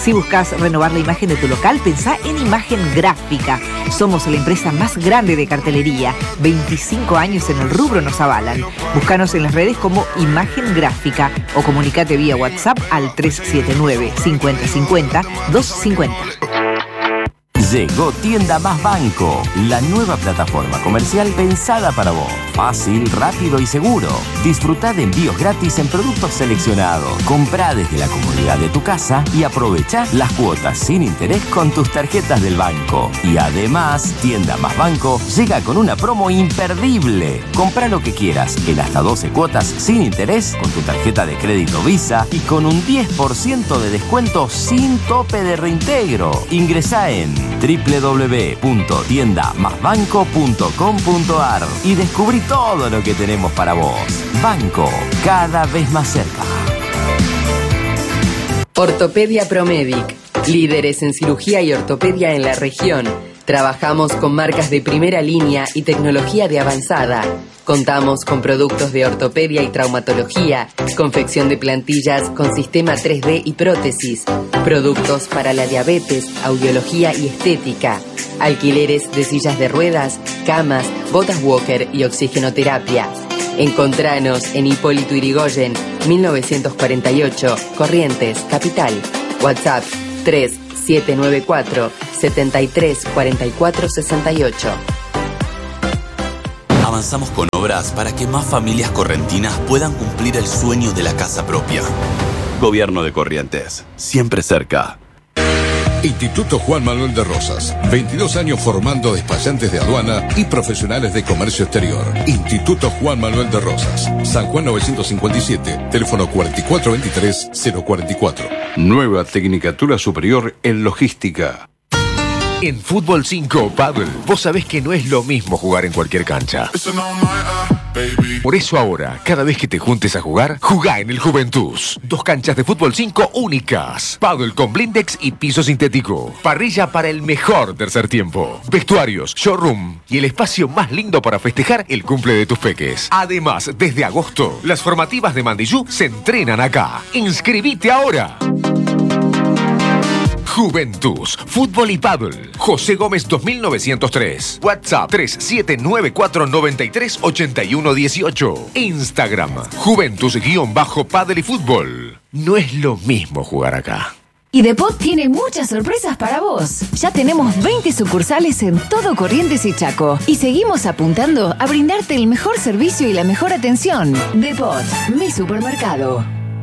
Si buscas renovar la imagen de tu local, pensá en Imagen Gráfica. Somos la empresa más grande de cartelería. 25 años en el rubro nos avalan. Búscanos en las redes como Imagen Gráfica o comunicate vía WhatsApp al 379 5050 250. Llegó Tienda Más Banco, la nueva plataforma comercial pensada para vos. Fácil, rápido y seguro. Disfrutá de envíos gratis en productos seleccionados. Comprá desde la comodidad de tu casa y aprovechá las cuotas sin interés con tus tarjetas del banco. Y además, Tienda Más Banco llega con una promo imperdible. Comprá lo que quieras en hasta 12 cuotas sin interés con tu tarjeta de crédito Visa y con un 10% de descuento sin tope de reintegro. Ingresá en www.tiendamasbanco.com.ar y descubrí todo lo que tenemos para vos. Banco, cada vez más cerca. Ortopedia Promedic, líderes en cirugía y ortopedia en la región. Trabajamos con marcas de primera línea y tecnología de avanzada. Contamos con productos de ortopedia y traumatología, confección de plantillas con sistema 3D y prótesis, productos para la diabetes, audiología y estética, alquileres de sillas de ruedas, camas, botas walker y oxigenoterapia. Encontranos en Hipólito Yrigoyen, 1948, Corrientes, Capital. WhatsApp 3794 73 44 68. Avanzamos con obras para que más familias correntinas puedan cumplir el sueño de la casa propia. Gobierno de Corrientes, siempre cerca. Instituto Juan Manuel de Rosas, 22 años formando despachantes de aduana y profesionales de comercio exterior. Instituto Juan Manuel de Rosas, San Juan 957, teléfono 4423-044. Nueva Tecnicatura Superior en Logística. En Fútbol 5 Paddle, vos sabés que no es lo mismo jugar en cualquier cancha. Por eso ahora, cada vez que te juntes a jugar, jugá en el Juventus. 2 canchas de Fútbol 5 únicas. Paddle con blindex y piso sintético. Parrilla para el mejor tercer tiempo. Vestuarios, showroom y el espacio más lindo para festejar el cumple de tus peques. Además, desde agosto, las formativas de Mandillú se entrenan acá. ¡Inscribite ahora! Juventus, Fútbol y Paddle. José Gómez 2903. WhatsApp 3794938118. Instagram, Juventus_Paddle y Fútbol. No es lo mismo jugar acá. Y Depot tiene muchas sorpresas para vos. Ya tenemos 20 sucursales en todo Corrientes y Chaco. Y seguimos apuntando a brindarte el mejor servicio y la mejor atención. Depot, mi supermercado.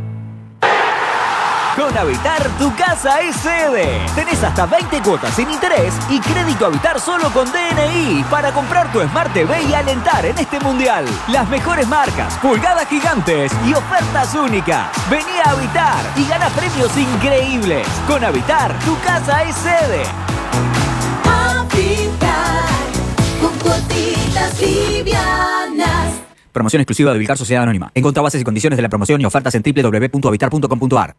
Con Habitar, tu casa es sede. Tenés hasta 20 cuotas sin interés y crédito Habitar solo con DNI para comprar tu Smart TV y alentar en este mundial. Las mejores marcas, pulgadas gigantes y ofertas únicas. Vení a Habitar y gana premios increíbles. Con Habitar, tu casa es sede. Habitar, con cuotitas livianas. Promoción exclusiva de Vilcar Sociedad Anónima. Encontrá bases y condiciones de la promoción y ofertas en www.habitar.com.ar.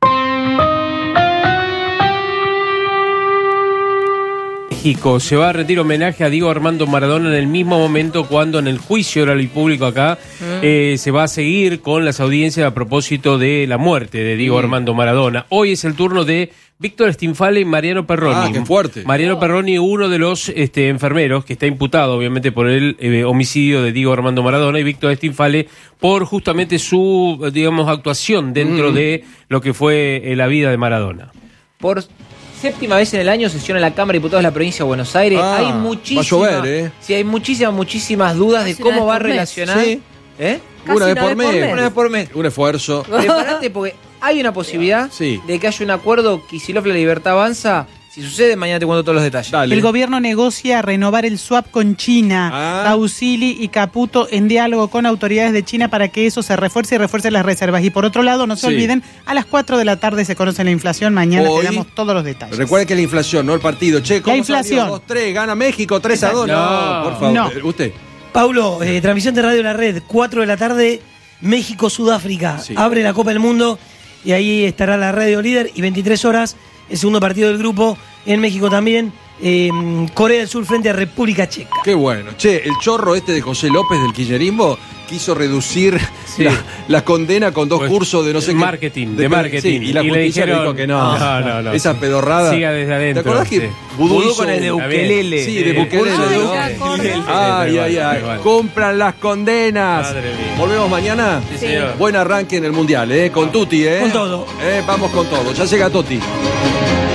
México se va a rendir homenaje a Diego Armando Maradona en el mismo momento cuando en el juicio oral y público acá se va a seguir con las audiencias a propósito de la muerte de Diego Armando Maradona. Hoy es el turno de Víctor Stinfale y Mariano Perroni. Ah, qué fuerte. Mariano Perroni, uno de los enfermeros que está imputado obviamente por el homicidio de Diego Armando Maradona, y Víctor Stinfale por justamente su, digamos, actuación dentro de lo que fue la vida de Maradona. Por séptima vez en el año sesiona la Cámara de Diputados de la Provincia de Buenos Aires. Hay muchísimas, va a llover, sí, hay muchísimas dudas de cómo va a relacionar. Sí. ¿Eh? Una vez por mes. Una vez por mes. Un esfuerzo. Preparate porque hay una posibilidad de que haya un acuerdo Kicillof La Libertad Avanza. Si sucede, mañana te cuento todos los detalles. Dale. El gobierno negocia renovar el swap con China. Bausili y Caputo en diálogo con autoridades de China para que eso se refuerce y refuerce las reservas. Y por otro lado, no se olviden, a las 4 de la tarde se conoce la inflación. Mañana te damos todos los detalles. Recuerden que la inflación, no el partido. Che, ¿cómo la inflación. 2-3, gana México 3-2. No, por favor. No. ¿Usted? Paulo, transmisión de Radio La Red, 4 de la tarde, México-Sudáfrica. Abre la Copa del Mundo y ahí estará la Radio Líder. Y 23 horas, el segundo partido del grupo en México también. Corea del Sur frente a República Checa. Qué bueno. Che, el chorro este de José López del kirchnerismo quiso reducir la condena con 2 cursos de no sé qué. Marketing. Sí, y la justicia le dijo que no. Esas pedorradas. Siga desde adentro. ¿Te acordás que Vudú con el de ukelele? Sí, de ukelele. Ay. Compran las condenas. Madre mía. ¿Volvemos mañana? Sí, señor. Buen arranque en el Mundial, con Tuti, Con todo. Vamos con todo. Ya llega Totti.